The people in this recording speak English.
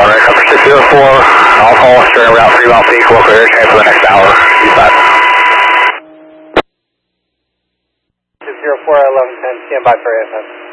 Alright, number 604, I'll call Stern route 3 mile peak, local air train for the next hour. Eastbound. 604 1110, stand by for AFS.